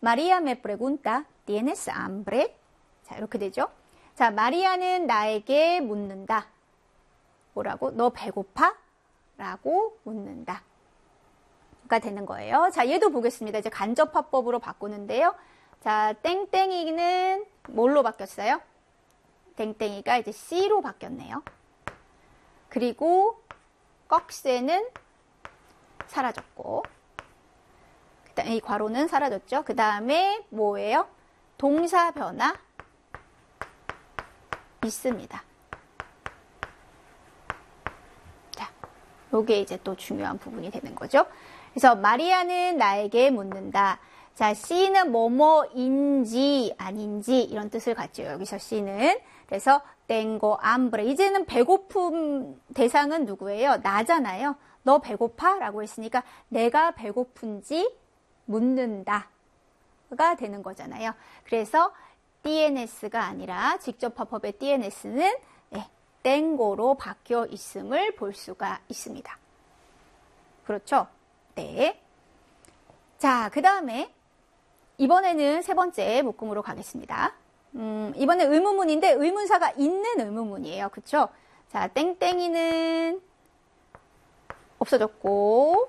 María me pregunta, ¿tienes hambre? 자, 이렇게 되죠. 자, 마리아는 나에게 묻는다. 뭐라고? 너 배고파? 라고 묻는다. 가 되는 거예요. 자, 얘도 보겠습니다. 이제 간접화법으로 바꾸는데요. 자, 땡땡이는 뭘로 바뀌었어요? 땡땡이가 이제 C로 바뀌었네요. 그리고 꺽쇠는 사라졌고, 이 괄호는 사라졌죠. 그 다음에 뭐예요? 동사 변화 있습니다. 자, 요게 이제 또 중요한 부분이 되는 거죠. 그래서 마리아는 나에게 묻는다. 자, C는 뭐뭐인지 아닌지 이런 뜻을 갖죠. 여기서 C는. 그래서 tengo hambre. 이제는 배고픔 대상은 누구예요? 나잖아요. 너 배고파? 라고 했으니까 내가 배고픈지 묻는다. 가 되는 거잖아요. 그래서 TNS가 아니라 직접화법의 TNS는 tengo로 바뀌어 있음을 볼 수가 있습니다. 그렇죠? 네. 자, 그 다음에 이번에는 세 번째 묶음으로 가겠습니다. 이번엔 의문문인데 의문사가 있는 의문문이에요. 그쵸? 자, 땡땡이는 없어졌고,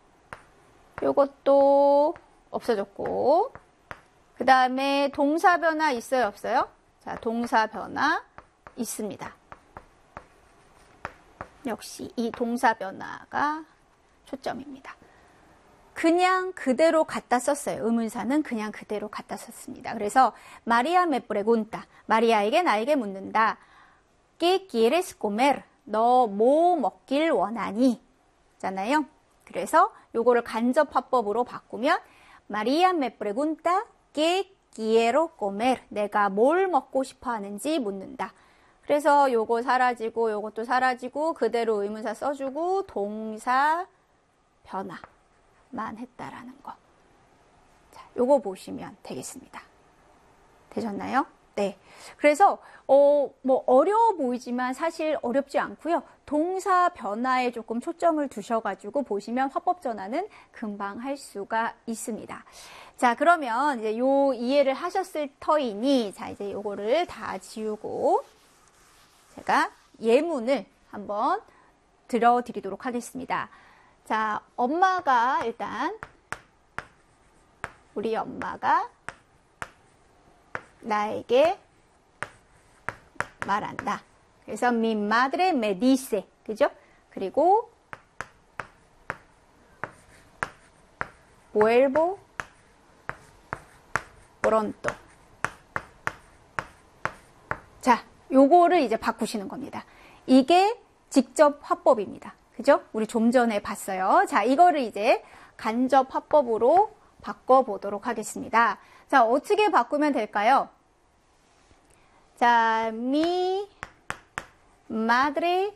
요것도 없어졌고, 그 다음에 동사 변화 있어요? 없어요? 자, 동사 변화 있습니다. 역시 이 동사 변화가 초점입니다. 그냥 그대로 갖다 썼어요. 의문사는 그냥 그대로 갖다 썼습니다. 그래서 María me pregunta. 마리아에게 나에게 묻는다. ¿Qué quieres comer? 너 뭐 먹길 원하니? 잖아요. 그래서 요거를 간접화법으로 바꾸면 María me pregunta ¿Qué quiero comer? 내가 뭘 먹고 싶어 하는지 묻는다. 그래서 요거 사라지고 요것도 사라지고 그대로 의문사 써주고 동사 변화만 했다라는 거. 자, 요거 보시면 되겠습니다. 되셨나요? 네. 그래서 뭐 어려워 보이지만 사실 어렵지 않고요. 동사 변화에 조금 초점을 두셔가지고 보시면 화법 전환은 금방 할 수가 있습니다. 자, 그러면 이제 요 이해를 하셨을 터이니 자, 이제 요거를 다 지우고 제가 예문을 한번 들어드리도록 하겠습니다. 자, 엄마가 일단 우리 엄마가 나에게 말한다. 그래서 mi madre me dice. 그죠? 그리고 vuelvo pronto. 자, 요거를 이제 바꾸시는 겁니다. 이게 직접 화법입니다. 그죠? 우리 좀 전에 봤어요. 자, 이거를 이제 간접 화법으로 바꿔보도록 하겠습니다. 자, 어떻게 바꾸면 될까요? 자, mi madre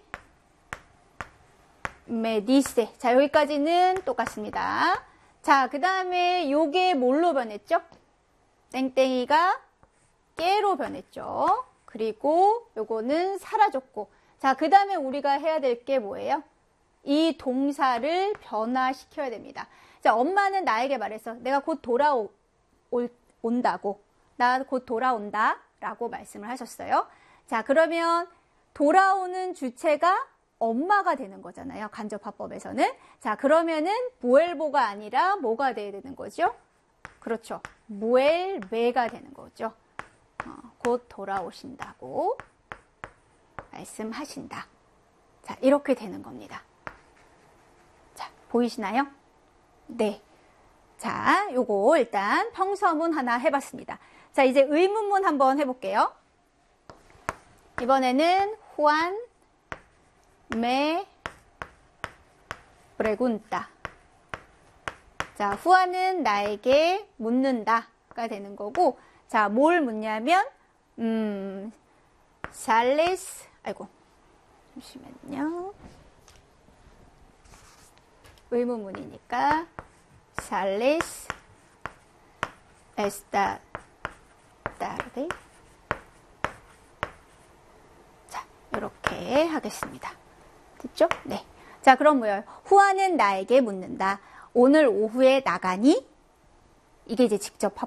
me dice. 자, 여기까지는 똑같습니다. 자, 그 다음에 요게 뭘로 변했죠? 땡땡이가 깨로 변했죠. 그리고 요거는 사라졌고. 자, 그 다음에 우리가 해야 될 게 뭐예요? 이 동사를 변화시켜야 됩니다. 자, 엄마는 나에게 말했어. 내가 곧 돌아온다고. 나 곧 돌아온다. 라고 말씀을 하셨어요. 자, 그러면 돌아오는 주체가 엄마가 되는 거잖아요. 간접화법에서는. 자, 그러면은 vuelvo가 아니라 뭐가 돼야 되는 거죠? 그렇죠. vuelve가 되는 거죠. 곧 돌아오신다고 말씀하신다. 자, 이렇게 되는 겁니다. 자, 보이시나요? 네. 자, 요거 일단 평서문 하나 해봤습니다. 자, 이제 의문문 한번 해볼게요. 이번에는 Juan me pregunta. 자, 후안은 나에게 묻는다가 되는 거고, 자, 뭘 묻냐면, sales, 아이고, 잠시만요. 의문문이니까, sales esta tarde. 자, 이렇게 하겠습니다. 됐죠? 네. 자, 그럼 뭐예요? 후안은 나에게 묻는다. 오늘 오후에 나가니? 이게 이제 직접